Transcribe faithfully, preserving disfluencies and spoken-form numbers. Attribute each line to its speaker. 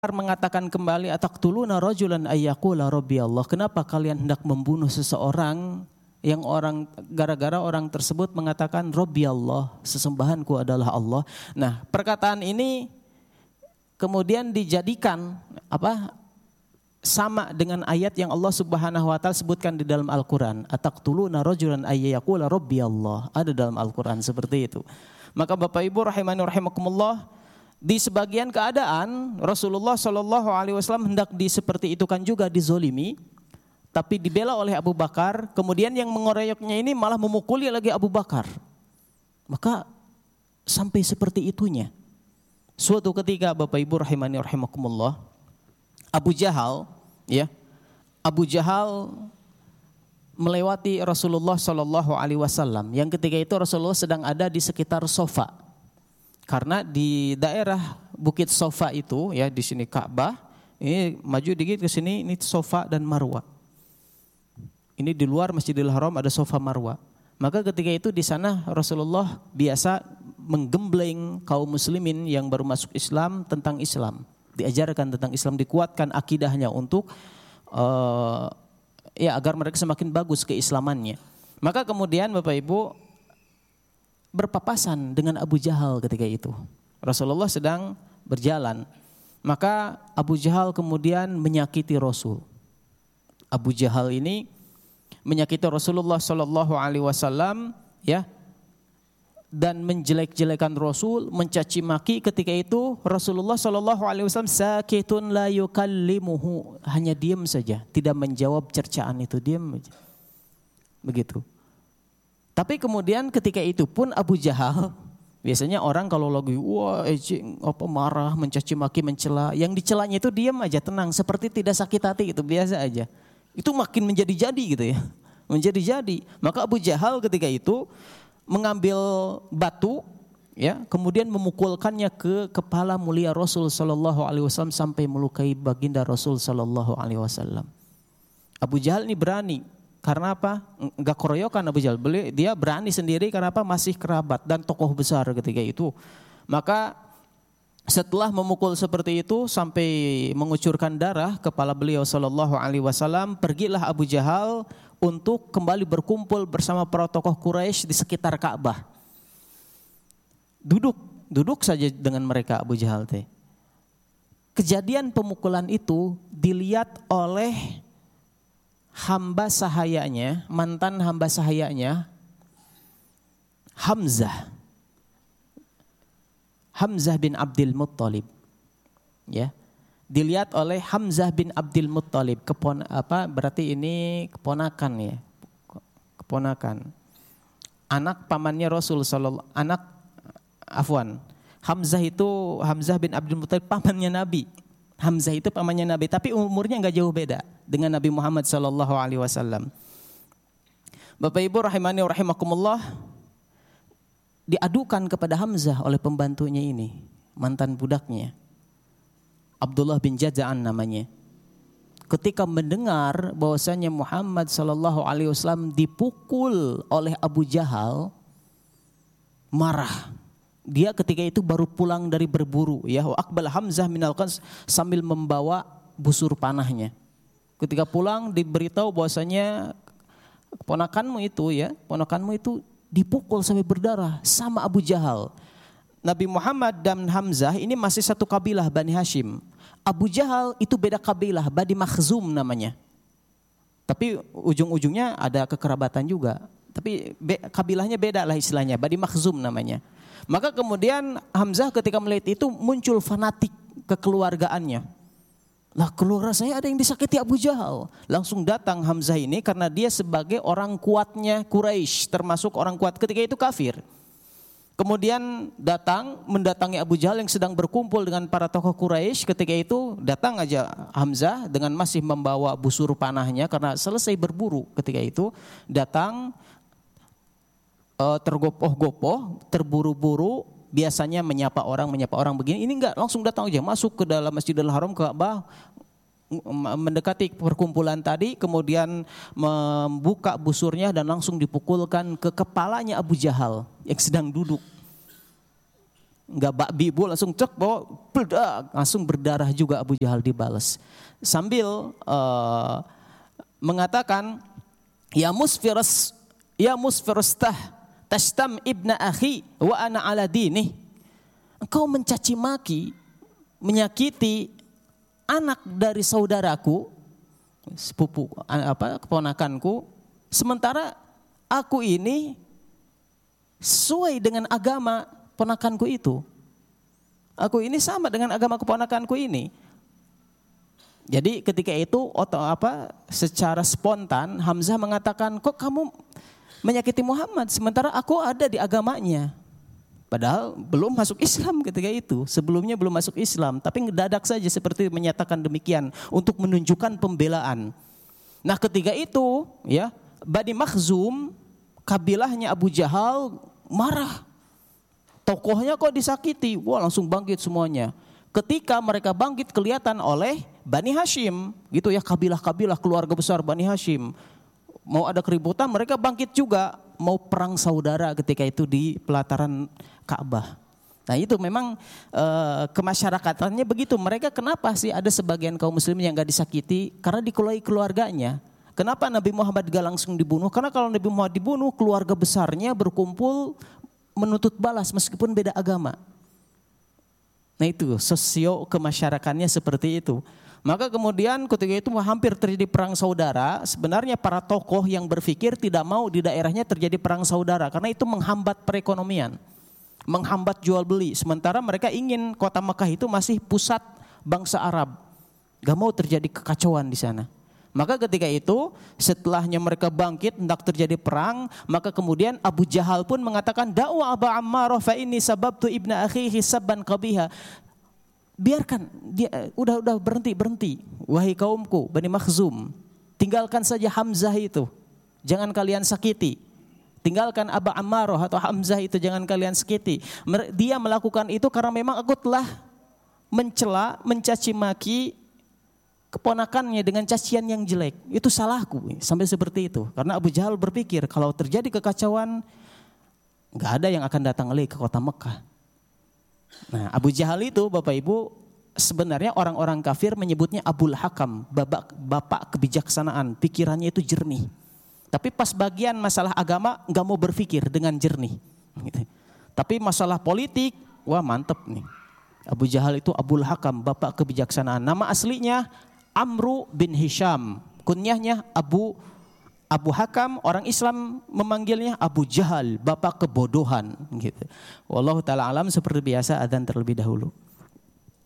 Speaker 1: mengatakan kembali, ataqtuluna rajulan ayyaqula rabbi Allah. Kenapa kalian hendak membunuh seseorang yang orang gara-gara orang tersebut mengatakan rabbi Allah, sesembahanku adalah Allah. Nah, perkataan ini kemudian dijadikan apa? Sama dengan ayat yang Allah Subhanahu wa taala sebutkan di dalam Al-Qur'an, ataqtuluna rajulan ayyaqula rabbi Allah. Ada dalam Al-Qur'an seperti itu. Maka Bapak Ibu rahimani rahimakumullah, di sebagian keadaan Rasulullah Shallallahu Alaihi Wasallam hendak di seperti itu kan juga dizolimi, tapi dibela oleh Abu Bakar. Kemudian yang mengeroyoknya ini malah memukuli lagi Abu Bakar. Maka sampai seperti itunya. Suatu ketika Bapak Ibu rahimani rahimakumullah, Abu Jahal, ya, Abu Jahal melewati Rasulullah Shallallahu Alaihi Wasallam. Yang ketika itu Rasulullah sedang ada di sekitar Sofa. Karena di daerah Bukit Sofa itu, ya, di sini Ka'bah, ini maju dikit ke sini, ini Sofa dan Marwa. Ini di luar Masjidil Haram ada Sofa Marwa. Maka ketika itu di sana Rasulullah biasa menggembleng kaum muslimin yang baru masuk Islam tentang Islam, diajarkan tentang Islam, dikuatkan akidahnya untuk uh, ya agar mereka semakin bagus keislamannya. Maka kemudian Bapak Ibu berpapasan dengan Abu Jahal ketika itu. Rasulullah sedang berjalan. Maka Abu Jahal kemudian menyakiti Rasul. Abu Jahal ini menyakiti Rasulullah Shallallahu Alaihi Wasallam, ya, dan menjelek-jelekan Rasul, mencaci maki. Ketika itu Rasulullah Shallallahu Alaihi Wasallam sakitun la yukallimuhu, hanya diam saja, tidak menjawab cercaan itu, diam saja. Begitu. Tapi kemudian ketika itu pun Abu Jahal, biasanya orang kalau lagi wah ejeng, apa marah, mencaci maki, mencela, yang dicelanya itu diam aja, tenang, seperti tidak sakit hati gitu, biasa aja. Itu makin menjadi-jadi gitu ya. Menjadi-jadi. Maka Abu Jahal ketika itu mengambil batu, ya, kemudian memukulkannya ke kepala mulia Rasul sallallahu alaihi wasallam sampai melukai baginda Rasul sallallahu alaihi wasallam. Abu Jahal ini berani. Karena apa? Enggak keroyokan Abu Jahal. Dia berani sendiri karena apa? Masih kerabat dan tokoh besar ketika itu. Maka setelah memukul seperti itu sampai mengucurkan darah kepala beliau sallallahu alaihi wasallam, pergilah Abu Jahal untuk kembali berkumpul bersama para tokoh Quraisy di sekitar Ka'bah. Duduk, duduk saja dengan mereka Abu Jahal teh. Kejadian pemukulan itu dilihat oleh hamba sahayanya, mantan hamba sahayanya, Hamzah. Hamzah bin Abdul Muttalib. Ya. Dilihat oleh Hamzah bin Abdul Muttalib, kepon apa berarti ini keponakan ya. Keponakan. Anak pamannya Rasul sallallahu anak afwan. Hamzah itu Hamzah bin Abdul Muttalib pamannya Nabi. Hamzah itu pamannya Nabi, tapi umurnya enggak jauh beda dengan Nabi Muhammad sallallahu alaihi wasallam. Bapak Ibu rahimani wa rahimakumullah, diadukan kepada Hamzah oleh pembantunya ini, mantan budaknya. Abdullah bin Jaza'an namanya. Ketika mendengar bahwasanya Muhammad sallallahu alaihi wasallam dipukul oleh Abu Jahal, marah. Dia ketika itu baru pulang dari berburu, ya, wa aqbal Hamzah minal qans, sambil membawa busur panahnya. Ketika pulang diberitahu bahwasanya ponakanmu itu, ya, ponakanmu itu dipukul sampai berdarah sama Abu Jahal. Nabi Muhammad dan Hamzah ini masih satu kabilah Bani Hashim. Abu Jahal itu beda kabilah, Bani Makhzum namanya. Tapi ujung-ujungnya ada kekerabatan juga. Tapi be, kabilahnya beda lah istilahnya, Bani Makhzum namanya. Maka kemudian Hamzah ketika melihat itu muncul fanatik kekeluargaannya. Lah, keluarga saya ada yang disakiti Abu Jahal. Langsung datang Hamzah ini karena dia sebagai orang kuatnya Quraisy, termasuk orang kuat ketika itu kafir. Kemudian datang mendatangi Abu Jahal yang sedang berkumpul dengan para tokoh Quraisy. Ketika itu datang aja Hamzah dengan masih membawa busur panahnya karena selesai berburu. Ketika itu datang tergopoh-gopoh, terburu-buru, biasanya menyapa orang, menyapa orang begini. Ini enggak, langsung datang aja masuk ke dalam Masjidil Haram, Ka'bah, mendekati perkumpulan tadi, kemudian membuka busurnya dan langsung dipukulkan ke kepalanya Abu Jahal yang sedang duduk. nggak bakbi bu, langsung cek bawa peledak, langsung berdarah juga Abu Jahal dibalas. Sambil uh, mengatakan, ya musfiras, ya musfirastah, tashtam ibna akhi wa ana ala dinih. Engkau mencaci maki, menyakiti anak dari saudaraku, sepupu apa keponakanku, sementara aku ini sesuai dengan agama ponakanku itu. Aku ini sama dengan agama keponakanku ini. Jadi ketika itu atau apa secara spontan Hamzah mengatakan, kok kamu menyakiti Muhammad sementara aku ada di agamanya. Padahal belum masuk Islam ketika itu, sebelumnya belum masuk Islam, tapi ngedadak saja seperti menyatakan demikian untuk menunjukkan pembelaan. Nah, ketika itu ya Bani Makhzum, kabilahnya Abu Jahal marah. Tokohnya kok disakiti, wah langsung bangkit semuanya. Ketika mereka bangkit kelihatan oleh Bani Hashim, gitu ya, kabilah-kabilah keluarga besar Bani Hashim. Mau ada keributan, mereka bangkit juga, mau perang saudara ketika itu di pelataran Ka'bah. Nah itu memang e, kemasyarakatannya begitu. Mereka kenapa sih ada sebagian kaum muslimin yang gak disakiti? Karena dikelola keluarganya. Kenapa Nabi Muhammad gak langsung dibunuh? Karena kalau Nabi Muhammad dibunuh, keluarga besarnya berkumpul menuntut balas meskipun beda agama. Nah itu sosio kemasyarakatnya seperti itu. Maka kemudian ketika itu hampir terjadi perang saudara, sebenarnya para tokoh yang berpikir tidak mau di daerahnya terjadi perang saudara karena itu menghambat perekonomian, menghambat jual beli. Sementara mereka ingin kota Mekah itu masih pusat bangsa Arab, gak mau terjadi kekacauan di sana. Maka ketika itu setelahnya mereka bangkit hendak terjadi perang, maka kemudian Abu Jahal pun mengatakan, da'u Aba Ammar fa inni sababtu ibna akhihi sabban qabiha. Biarkan dia, udah udah berhenti berhenti wahai kaumku Bani Makhzum, tinggalkan saja Hamzah itu, jangan kalian sakiti. Tinggalkan Aba Ammar atau Hamzah itu, jangan kalian sakiti. Dia melakukan itu karena memang aku telah mencela, mencaci maki keponakannya dengan cacian yang jelek. Itu salahku, sampai seperti itu. Karena Abu Jahal berpikir kalau terjadi kekacauan, nggak ada yang akan datang lagi ke kota Mekah. Nah, Abu Jahal itu Bapak Ibu sebenarnya orang-orang kafir menyebutnya Abul Hakam, bapak, bapak kebijaksanaan, pikirannya itu jernih. Tapi pas bagian masalah agama nggak mau berpikir dengan jernih. Tapi masalah politik, wah mantep nih. Abu Jahal itu Abul Hakam, bapak kebijaksanaan. Nama aslinya Amru bin Hisham, kunyahnya Abu Abu Hakam, orang Islam memanggilnya Abu Jahal, bapak kebodohan gitu. Wallahu taala alam, seperti biasa adzan terlebih dahulu.